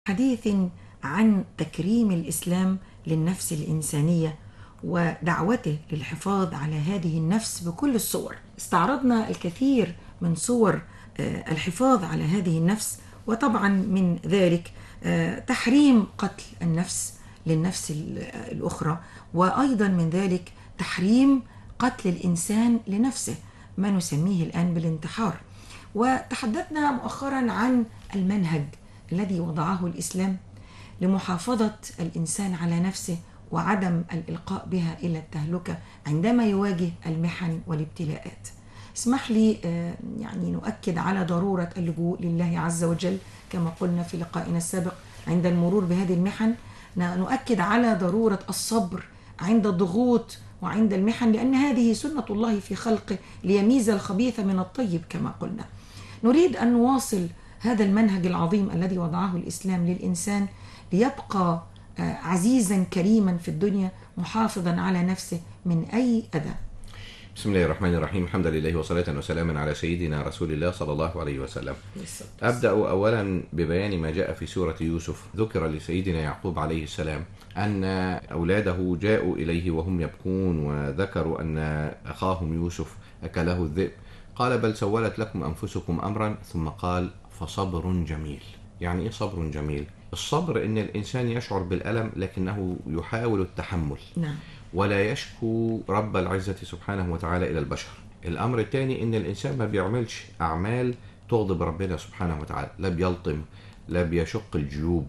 حديث عن تكريم الإسلام للنفس الإنسانية ودعوته للحفاظ على هذه النفس بكل الصور. استعرضنا الكثير من صور الحفاظ على هذه النفس، وطبعا من ذلك تحريم قتل النفس للنفس الأخرى، وأيضا من ذلك تحريم قتل الإنسان لنفسه، ما نسميه الآن بالانتحار. وتحدثنا مؤخرا عن المنهج الذي وضعه الإسلام لمحافظة الإنسان على نفسه وعدم الإلقاء بها إلى التهلكة عندما يواجه المحن والابتلاءات. اسمح لي يعني نؤكد على ضرورة اللجوء لله عز وجل كما قلنا في لقائنا السابق عند المرور بهذه المحن. نؤكد على ضرورة الصبر عند الضغوط وعند المحن، لأن هذه سنة الله في خلقه ليميز الخبيث من الطيب كما قلنا. نريد أن نواصل هذا المنهج العظيم الذي وضعه الإسلام للإنسان ليبقى عزيزا كريما في الدنيا محافظا على نفسه من أي أذى. بسم الله الرحمن الرحيم. الحمد لله وصلاة وسلاما على سيدنا رسول الله صلى الله عليه وسلم. أبدأ أولا ببيان ما جاء في سورة يوسف. ذكر لسيدنا يعقوب عليه السلام أن أولاده جاءوا إليه وهم يبكون، وذكروا أن أخاهم يوسف أكله الذئب. قال بل سولت لكم أنفسكم أمرا، ثم قال فصبر جميل. يعني إيه صبر جميل؟ الصبر إن الإنسان يشعر بالألم لكنه يحاول التحمل، ولا يشكو رب العزة سبحانه وتعالى إلى البشر. الأمر الثاني إن الإنسان ما بيعملش أعمال تغضب ربنا سبحانه وتعالى، لا بيلطم، لا بيشق الجيوب،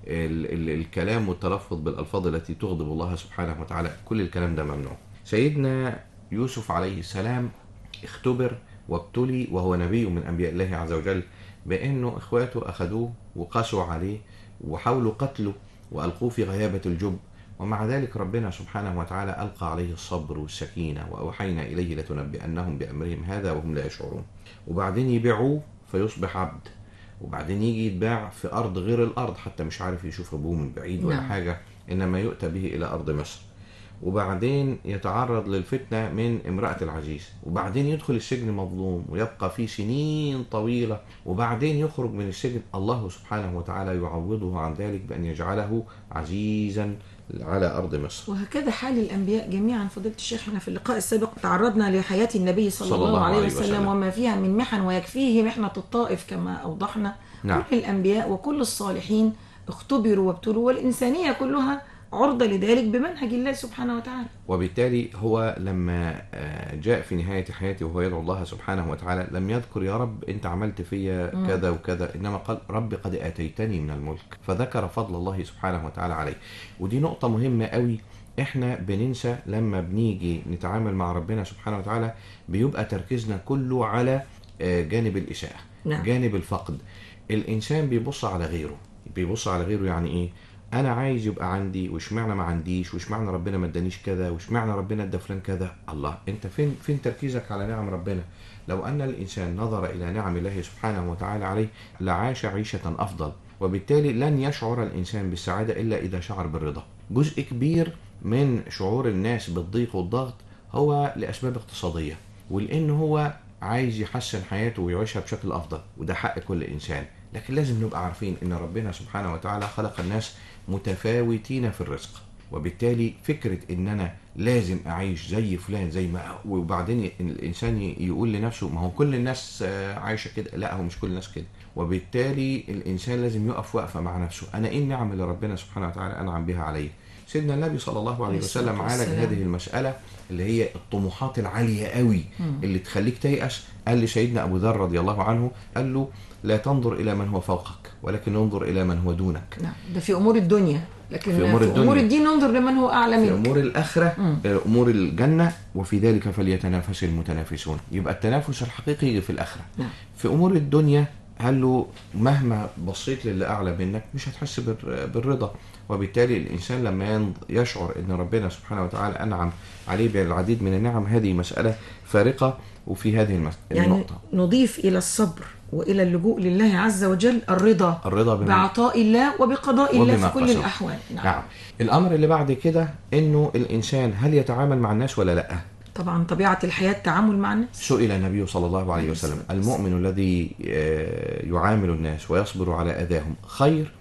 الكلام والتلفظ بالألفاظ التي تغضب الله سبحانه وتعالى، كل الكلام ده ممنوع. سيدنا يوسف عليه السلام اختبر وابتلي وهو نبي من أنبياء الله عز وجل، بأنه إخواته أخذوه وقاسوا عليه وحاولوا قتله وألقوه في غيابة الجب، ومع ذلك ربنا سبحانه وتعالى ألقى عليه الصبر والسكينة، وأوحينا إليه لتنبئنهم بأمرهم هذا وهم لا يشعرون. وبعدين يبيعوه فيصبح عبد، وبعدين يجي يتباع في أرض غير الأرض، حتى مش عارف يشوف أبوه من بعيد ولا حاجة، إنما يؤتى به إلى أرض مصر. وبعدين يتعرض للفتنة من امرأة العزيز، وبعدين يدخل السجن مظلوم ويبقى فيه سنين طويلة، وبعدين يخرج من السجن. الله سبحانه وتعالى يعوضه عن ذلك بأن يجعله عزيزا على أرض مصر. وهكذا حال الأنبياء جميعا. فضيلة الشيخ، احنا في اللقاء السابق تعرضنا لحياة النبي صلى الله عليه وسلم وما فيها من محن، ويكفيه محنة الطائف كما أوضحنا. نعم. كل الأنبياء وكل الصالحين اختبروا وابتلوا، والإنسانية كلها عرضة لذلك بمنهج الله سبحانه وتعالى. وبالتالي هو لما جاء في نهاية حياته وهو يدعو الله سبحانه وتعالى لم يذكر يا رب أنت عملت فيا كذا وكذا، إنما قال رب قد آتيتني من الملك، فذكر فضل الله سبحانه وتعالى عليه. ودي نقطة مهمة قوي، إحنا بننسى لما بنيجي نتعامل مع ربنا سبحانه وتعالى، بيبقى تركيزنا كله على جانب الإساءة. نعم. جانب الفقد. الإنسان بيبص على غيره. يعني إيه؟ انا عايز يبقى عندي، واشمعنى ما عنديش، واشمعنى ربنا ما ادانيش كذا، واشمعنى ربنا ادى فلان كذا. الله، انت فين تركيزك على نعم ربنا؟ لو ان الانسان نظر الى نعم الله سبحانه وتعالى عليه لعاش عيشة افضل. وبالتالي لن يشعر الانسان بالسعادة الا اذا شعر بالرضا. جزء كبير من شعور الناس بالضيق والضغط هو لاسباب اقتصادية، ولان هو عايز يحسن حياته ويعيشها بشكل افضل، وده حق كل انسان. لكن لازم نبقى عارفين ان ربنا سبحانه وتعالى خلق الناس متفاوتين في الرزق، وبالتالي فكرة ان انا لازم اعيش زي فلان زي ما، وبعدين الانسان يقول لنفسه ما هو كل الناس عايشة كده، لا هو مش كل الناس كده. وبالتالي الانسان لازم يقف وقفة مع نفسه، انا ايه النعم اللي ربنا سبحانه وتعالى انعم بها علي. سيدنا النبي صلى الله عليه وسلم عالج هذه المسألة اللي هي الطموحات العالية قوي اللي تخليك تيأس. قال لسيدنا أبو ذر رضي الله عنه، قال له لا تنظر إلى من هو فوقك ولكن انظر إلى من هو دونك. نعم، ده في أمور الدنيا، لكن في أمور الدين ننظر لمن هو أعلى منك. في أمور الآخرة، أمور الجنة، وفي ذلك فليتنافس المتنافسون. يبقى التنافس الحقيقي في الآخرة. نعم. في أمور الدنيا قال له مهما بصيت للي أعلى منك مش هتحس بالرضا. وبالتالي الإنسان لما يشعر أن ربنا سبحانه وتعالى أنعم عليه بالعديد من النعم، هذه مسألة فارقة. وفي هذه النقطة نضيف إلى الصبر وإلى اللجوء لله عز وجل الرضا بعطاء الله وبقضاء الله في كل الأحوال. نعم. الأمر اللي بعد كده إنه الإنسان هل يتعامل مع الناس ولا لأ؟ طبعا طبيعة الحياة التعامل مع الناس. سئل النبي صلى الله عليه وسلم المؤمن الذي يعامل الناس ويصبر على أذاهم خير